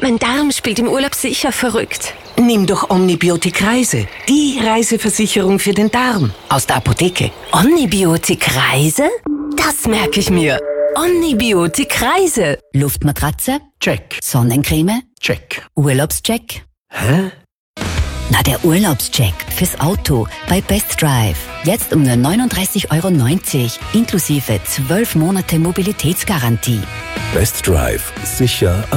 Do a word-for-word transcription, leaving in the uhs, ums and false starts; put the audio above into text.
Mein Darm spielt im Urlaub sicher verrückt. Nimm doch Omnibiotik Reise. Die Reiseversicherung für den Darm. Aus der Apotheke. Omnibiotik Reise? Das merke ich mir. Omnibiotik Reise. Luftmatratze? Check. Sonnencreme? Check. Urlaubscheck? Hä? Na, der Urlaubscheck fürs Auto bei Best Drive. Jetzt um nur neununddreißig Euro neunzig, inklusive zwölf Monate Mobilitätsgarantie. Best Drive. Sicher